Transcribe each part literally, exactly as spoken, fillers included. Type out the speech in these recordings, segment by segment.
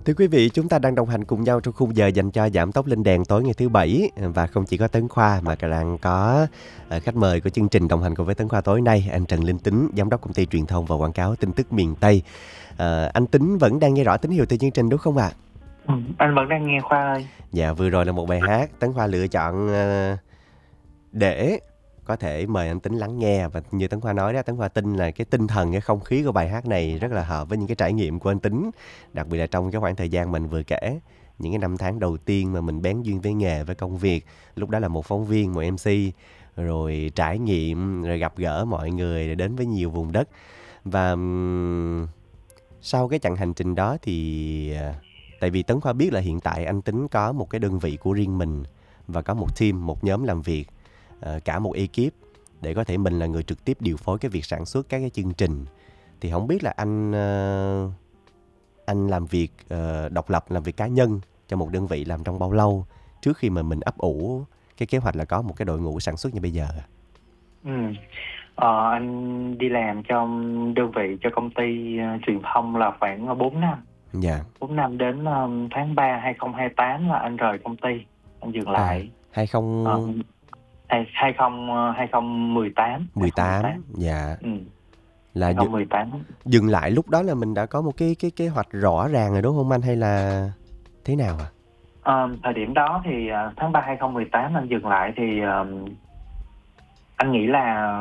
Thưa quý vị, chúng ta đang đồng hành cùng nhau trong khung giờ dành cho Giảm Tốc Lên Đèn tối ngày thứ Bảy. Và không chỉ có Tấn Khoa mà còn có ờ, khách mời của chương trình đồng hành cùng với Tấn Khoa tối nay, anh Trần Linh Tính, Giám đốc công ty truyền thông và quảng cáo tin tức miền Tây. Ờ, anh Tính vẫn đang nghe rõ tín hiệu từ chương trình đúng không ạ? Ừ, anh vẫn đang nghe Khoa ơi. Dạ, vừa rồi là một bài hát Tấn Khoa lựa chọn ờ, để có thể mời anh Tính lắng nghe. Và như Tấn Khoa nói đó, Tấn Khoa tin là cái tinh thần, cái không khí của bài hát này rất là hợp với những cái trải nghiệm của anh Tính, đặc biệt là trong cái khoảng thời gian mình vừa kể, những cái năm tháng đầu tiên mà mình bén duyên với nghề, với công việc. Lúc đó là một phóng viên, một em xê, rồi trải nghiệm, rồi gặp gỡ mọi người, rồi đến với nhiều vùng đất. Và ừm, sau cái chặng hành trình đó thì à, tại vì Tấn Khoa biết là hiện tại anh Tính có một cái đơn vị của riêng mình và có một team, một nhóm làm việc, ờ, cả một ekip để có thể mình là người trực tiếp điều phối cái việc sản xuất các cái chương trình. Thì không biết là anh ờ, anh làm việc ờ, độc lập, làm việc cá nhân cho một đơn vị làm trong bao lâu trước khi mà mình ấp ủ cái kế hoạch là có một cái đội ngũ sản xuất như bây giờ? Ừ. Ờ, anh đi làm trong đơn vị cho công ty ờ, truyền thông là khoảng bốn năm. Dạ. bốn năm đến ờ, tháng ba hai không hai tám là anh rời công ty, anh dừng À, lại. Ờ, hai không hai- 20 ờ, hai không một tám, hai không một tám. một tám, dạ. Ừ, Là dừng, hai không một tám. dừng lại lúc đó là mình đã có một cái cái kế hoạch rõ ràng rồi đúng không anh, hay là thế nào ạ? Ờ, thời điểm đó thì ờ, tháng ba hai không một tám anh dừng lại thì ờ, anh nghĩ là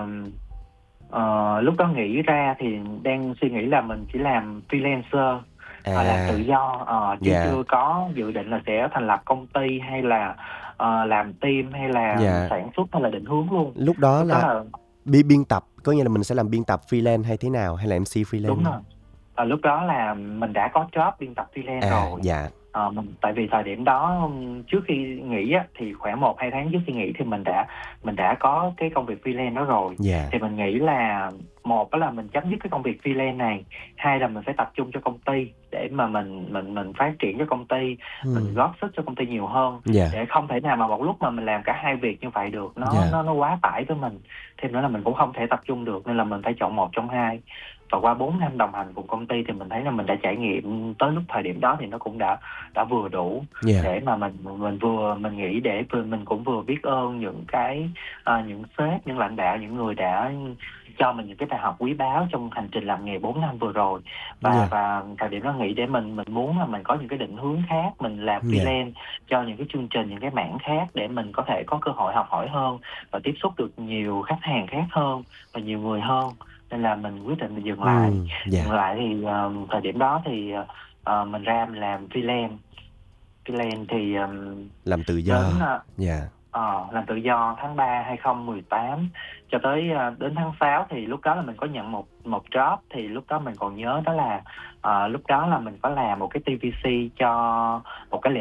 ờ, lúc đó nghĩ ra thì đang suy nghĩ là mình chỉ làm freelancer, ờ, làm tự À, do, ờ, chứ dạ, chưa có dự định là sẽ thành lập công ty hay là ờ, làm team hay là dạ. sản xuất hay là định hướng luôn. Lúc đó Lúc đó là là bi biên tập, có nghĩa là mình sẽ làm biên tập freelance hay thế nào, hay là em xê đúng freelance? rồi. Ờ, lúc đó là mình đã có job biên tập freelance À, rồi. dạ, Ờ, mình, tại vì thời điểm đó ừm, trước khi nghỉ á, thì khoảng một hai tháng trước khi nghỉ thì mình đã mình đã có cái công việc freelance đó rồi. dạ, Thì mình nghĩ là một đó là mình chấm dứt cái công việc freelance này, hai là mình phải tập trung cho công ty để mà mình mình mình phát triển cho công ty, mình ừm, góp sức cho công ty nhiều hơn. dạ, Để không thể nào mà một lúc mà mình làm cả hai việc như vậy được, nó dạ, nó nó quá tải với mình. Thêm nữa là mình cũng không thể tập trung được, nên là mình phải chọn một trong hai. Và qua bốn năm đồng hành cùng công ty thì mình thấy là mình đã trải nghiệm tới lúc thời điểm đó thì nó cũng đã đã vừa đủ dạ, để mà mình mình vừa mình nghĩ để vừa mình cũng vừa biết ơn những cái à, những sếp, những lãnh đạo, những người đã cho mình những cái bài học quý báu trong hành trình làm nghề bốn năm vừa rồi. và dạ, và thời điểm đó nghĩ để mình mình muốn là mình có những cái định hướng khác, mình làm dạ, freelance cho những cái chương trình, những cái mảng khác để mình có thể có cơ hội học hỏi hơn và tiếp xúc được nhiều khách hàng khác hơn và nhiều người hơn. Nên là mình quyết định mình dừng lại. ừm, Dừng dạ, lại thì ờ, thời điểm đó thì ờ, mình ra mình làm freelance. Freelance thì ừm, làm tự đến do, ờ, dạ, ờ, làm tự do tháng ba hai không một tám cho tới ờ, đến tháng sáu. Thì lúc đó là mình có nhận một một job. Thì lúc đó mình còn nhớ đó là ờ, lúc đó là mình có làm một cái tê vê xê cho một cái lễ